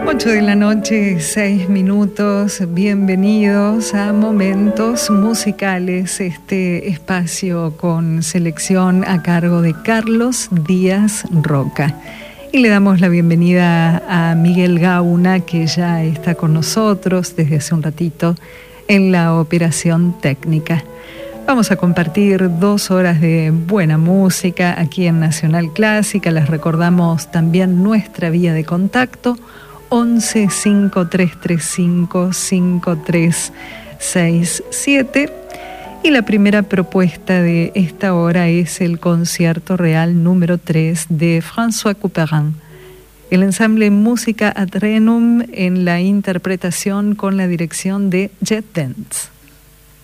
8 de la noche, 6 minutos. Bienvenidos a Momentos Musicales, este espacio con selección a cargo de Carlos Díaz Roca. Y le damos la bienvenida a Miguel Gauna, que ya está con nosotros desde hace un ratito en la operación técnica. Vamos a compartir 2 horas de buena música aquí en Nacional Clásica. Les recordamos también nuestra vía de contacto 11 5335 5367. Y la primera propuesta de esta hora es el concierto real número 3 de François Couperin. El ensamble Música ad Renum en la interpretación con la dirección de Jet Dance.